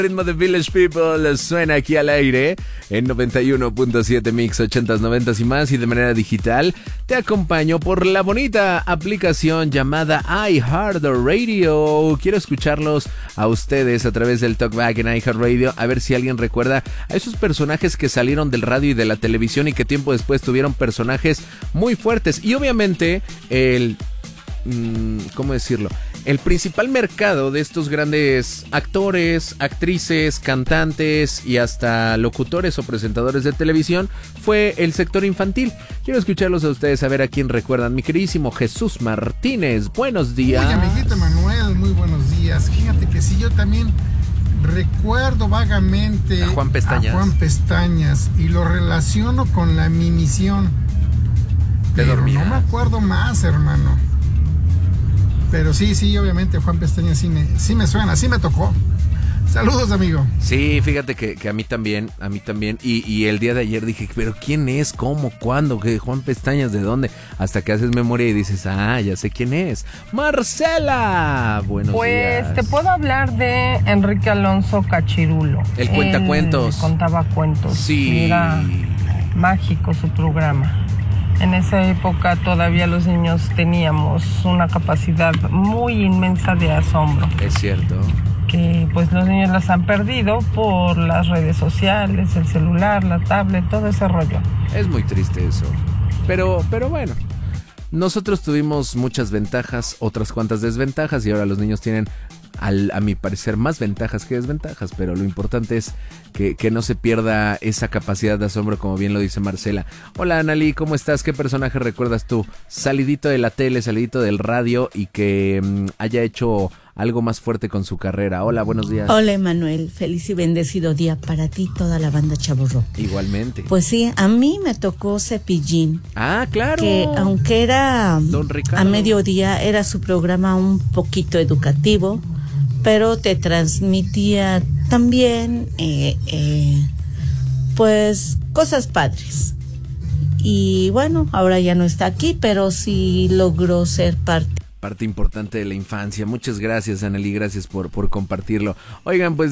Ritmo de Village People suena aquí al aire en 91.7 Mix 80s, 90s y más, y de manera digital te acompaño por la bonita aplicación llamada iHeartRadio. Quiero escucharlos a ustedes a través del Talkback en iHeartRadio, a ver si alguien recuerda a esos personajes que salieron del radio y de la televisión y que tiempo después tuvieron personajes muy fuertes. Y obviamente ¿cómo decirlo? El principal mercado de estos grandes actores, actrices, cantantes y hasta locutores o presentadores de televisión fue el sector infantil. Quiero escucharlos a ustedes, a ver a quién recuerdan. Mi queridísimo Jesús Martínez, buenos días. Oye, amiguito Manuel, muy buenos días. Fíjate que sí, yo también recuerdo vagamente a Juan Pestañas y lo relaciono con la Mimisión. Pero no me acuerdo más, hermano. Pero sí, obviamente Juan Pestaña sí me suena, sí me tocó. Saludos, amigo. Sí, fíjate que a mí también. Y el día de ayer dije, pero ¿quién es? ¿Cómo? ¿Cuándo? ¿Qué? ¿Juan Pestañas? ¿De dónde? Hasta que haces memoria y dices, ya sé quién es. ¡Marcela! Buenos días. Pues te puedo hablar de Enrique Alonso Cachirulo. El cuentacuentos. Contaba cuentos. Sí. Era mágico su programa. En esa época todavía los niños teníamos una capacidad muy inmensa de asombro. Es cierto. Que pues los niños las han perdido por las redes sociales, el celular, la tablet, todo ese rollo. Es muy triste eso. Pero bueno, nosotros tuvimos muchas ventajas, otras cuantas desventajas, y ahora los niños tienen, a mi parecer, más ventajas que desventajas, pero lo importante es que no se pierda esa capacidad de asombro, como bien lo dice Marcela. Hola, Analí, ¿cómo estás? ¿Qué personaje recuerdas tú? Salidito de la tele, salidito del radio y que haya hecho algo más fuerte con su carrera. Hola, buenos días. Hola, Emanuel, feliz y bendecido día para ti, toda la banda Chavorro. Igualmente. Pues sí, a mí me tocó Cepillín. Ah, claro. Que aunque era a mediodía, era su programa un poquito educativo, pero te transmitía también pues cosas padres. Y bueno, ahora ya no está aquí, pero sí logró ser parte importante de la infancia. Muchas gracias, Anneli, gracias por compartirlo. Oigan, pues